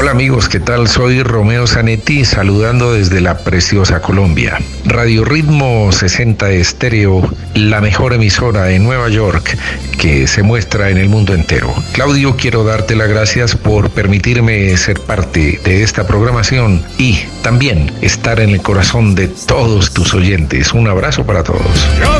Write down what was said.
Hola amigos, ¿qué tal? Soy Romeo Zanetti, saludando desde la preciosa Colombia. Radio Ritmo 60 Estéreo, la mejor emisora de Nueva York que se muestra en el mundo entero. Claudio, quiero darte las gracias por permitirme ser parte de esta programación y también estar en el corazón de todos tus oyentes. Un abrazo para todos. Yo